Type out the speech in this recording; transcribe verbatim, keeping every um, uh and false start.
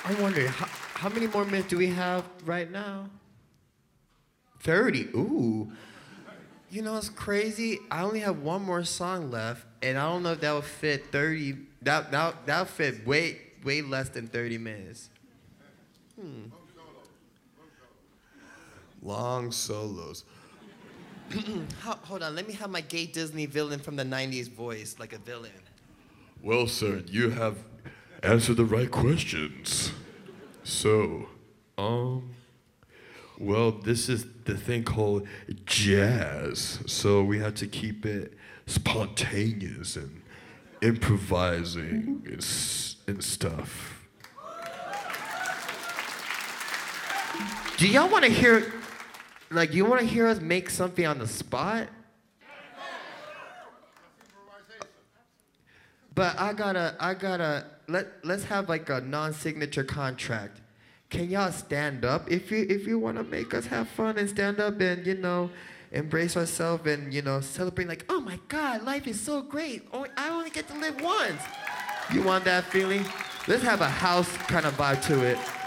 I wonder, how, how many more minutes do we have right now? thirty. Ooh. You know, it's crazy. I only have one more song left, and I don't know if that would fit thirty. That that that would fit way way less than thirty minutes. Hmm. Long solos. Hold on, let me have my gay Disney villain from the nineties voice, like a villain. Well, sir, you have answered the right questions. So, um, well, this is the thing called jazz. So we had to keep it spontaneous and improvising and, s- and stuff. Do y'all want to hear, like, you want to hear us make something on the spot? But I gotta, I gotta, let, let's have like a non-signature contract. Can y'all stand up if you, if you want to make us have fun and stand up and, you know, embrace ourselves and, you know, celebrate like, oh my God, life is so great. Oh, I only get to live once. You want that feeling? Let's have a house kind of vibe to it.